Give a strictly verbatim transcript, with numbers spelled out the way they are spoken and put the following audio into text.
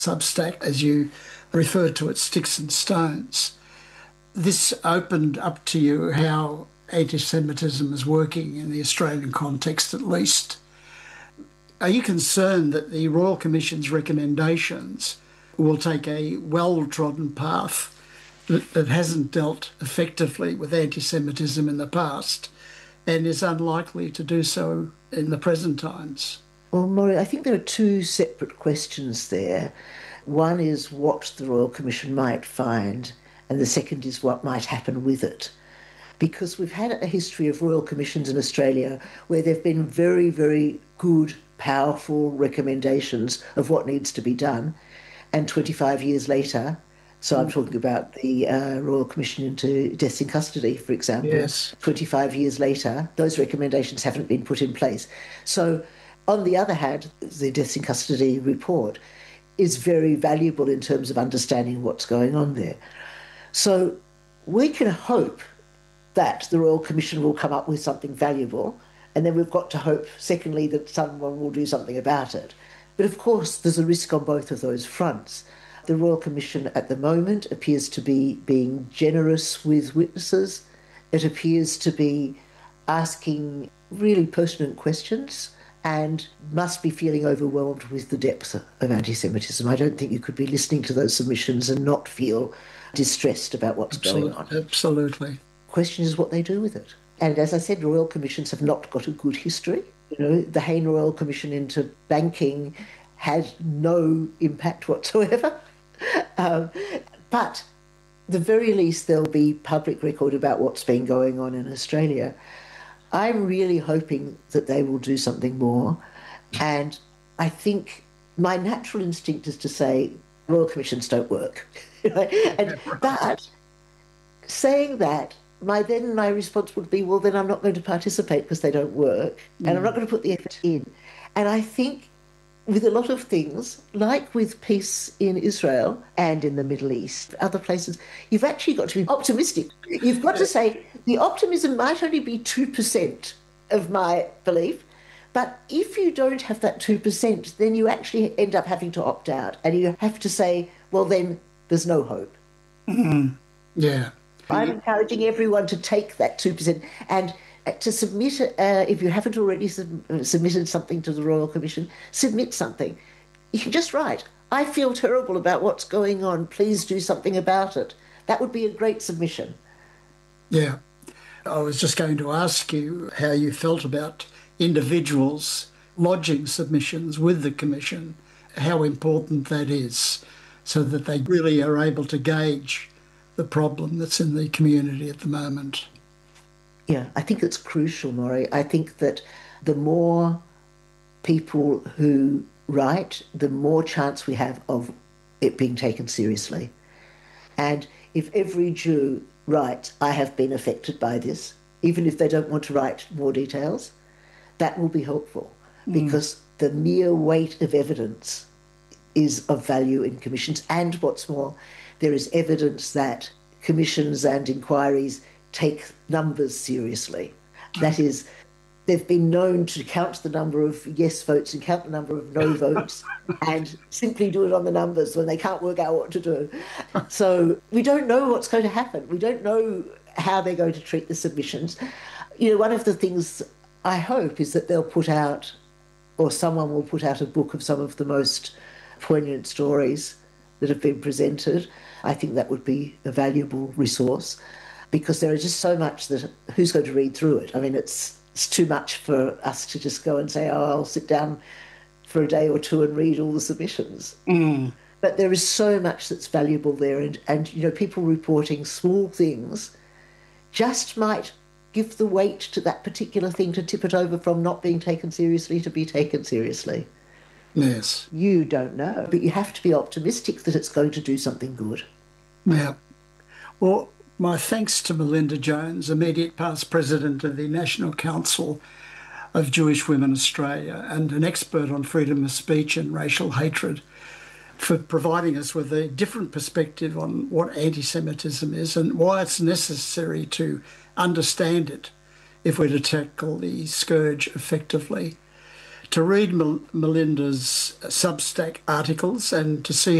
Substack, as you referred to it, Sticks and Stones. This opened up to you how anti-Semitism is working in the Australian context at least. Are you concerned that the Royal Commission's recommendations will take a well-trodden path that, that hasn't dealt effectively with anti-Semitism in the past and is unlikely to do so in the present times? Well, Maury, I think there are two separate questions there. One is what the Royal Commission might find, and the second is what might happen with it. Because we've had a history of Royal Commissions in Australia where there have been very, very good, powerful recommendations of what needs to be done, and twenty-five years later, so I'm talking about the uh, Royal Commission into Deaths in Custody, for example. Yes. twenty-five years later, those recommendations haven't been put in place. So, on the other hand, the Deaths in Custody report is very valuable in terms of understanding what's going on there. So, we can hope that the Royal Commission will come up with something valuable, and then we've got to hope, secondly, that someone will do something about it. But of course, there's a risk on both of those fronts. The Royal Commission at the moment appears to be being generous with witnesses. It appears to be asking really pertinent questions and must be feeling overwhelmed with the depth of anti-Semitism. I don't think you could be listening to those submissions and not feel distressed about what's Absolutely. going on. Absolutely. The question is what they do with it. And as I said, Royal Commissions have not got a good history. You know, the Hayne Royal Commission into banking had no impact whatsoever. um, but at the very least, there'll be public record about what's been going on in Australia. I'm really hoping that they will do something more. And I think my natural instinct is to say Royal Commissions don't work. and, but saying that, my then my response would be, well, then I'm not going to participate because they don't work, and mm. I'm not going to put the effort in. And I think with a lot of things, like with peace in Israel and in the Middle East, other places, you've actually got to be optimistic. You've got to say the optimism might only be two percent of my belief, but if you don't have that two percent, then you actually end up having to opt out, and you have to say, well, then there's no hope. Mm. Yeah. I'm encouraging everyone to take that two percent and to submit, uh, if you haven't already sub- submitted something to the Royal Commission, submit something. You can just write, I feel terrible about what's going on, please do something about it. That would be a great submission. Yeah. I was just going to ask you how you felt about individuals lodging submissions with the Commission, how important that is, so that they really are able to gauge the problem that's in the community at the moment. Yeah, I think it's crucial, Maury. I think that the more people who write, the more chance we have of it being taken seriously. And if every Jew writes, I have been affected by this, even if they don't want to write more details, that will be helpful, mm. because the mere weight of evidence is of value in commissions. And what's more, there is evidence that commissions and inquiries take numbers seriously. That is, they've been known to count the number of yes votes and count the number of no votes and simply do it on the numbers when they can't work out what to do. So we don't know what's going to happen. We don't know how they're going to treat the submissions. You know, one of the things I hope is that they'll put out, or someone will put out a book of some of the most poignant stories that have been presented. I think that would be a valuable resource, because there is just so much that who's going to read through it? I mean, it's it's too much for us to just go and say, oh, I'll sit down for a day or two and read all the submissions. Mm. But there is so much that's valuable there, and, and you know, people reporting small things just might give the weight to that particular thing to tip it over from not being taken seriously to be taken seriously. Yes. You don't know, but you have to be optimistic that it's going to do something good. Yeah. Well, my thanks to Melinda Jones, immediate past president of the National Council of Jewish Women Australia and an expert on freedom of speech and racial hatred, for providing us with a different perspective on what anti-Semitism is and why it's necessary to understand it if we're to tackle the scourge effectively. to read Mel- Melinda's Substack articles and to see